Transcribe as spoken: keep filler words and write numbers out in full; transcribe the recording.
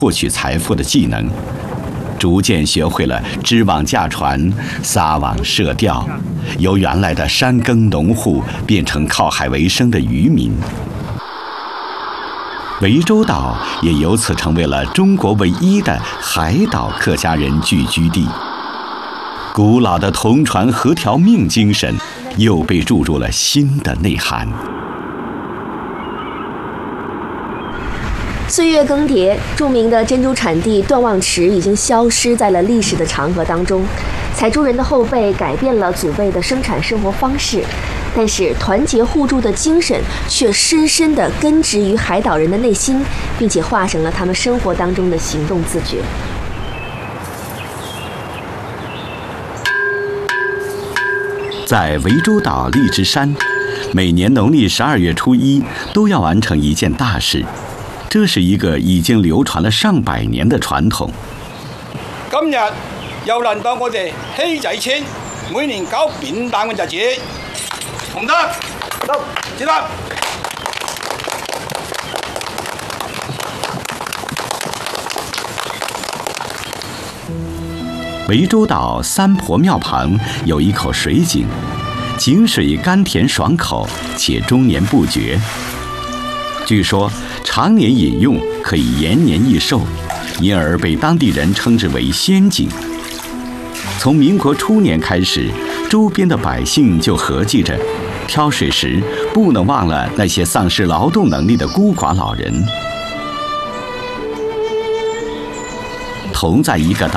获取财富的技能，逐渐学会了织网架船、撒网射钓，由原来的山耕农户变成靠海为生的渔民。涠洲岛也由此成为了中国唯一的海岛客家人聚居地。古老的同船合条命精神又被注入了新的内涵。 岁月更迭，著名的珍珠产地段旺池已经消失在了历史的长河当中。采珠人的后辈改变了祖辈的生产生活方式，但是团结互助的精神却深深地根植于海岛人的内心，并且化成了他们生活当中的行动自觉。 在涠洲岛荔枝山，每年农历十二月初一都要完成一件大事。这是一个已经流传了上百年的传统。 今日又輪到我哋希仔村每年搞扁擔嘅日子，紅得得接得。 涠洲岛三婆庙旁有一口水井，井水甘甜爽口，且终年不绝。据说常年饮用可以延年益寿，因而被当地人称之为仙井。从民国初年开始，周边的百姓就合计着，挑水时不能忘了那些丧失劳动能力的孤寡老人。同在一个岛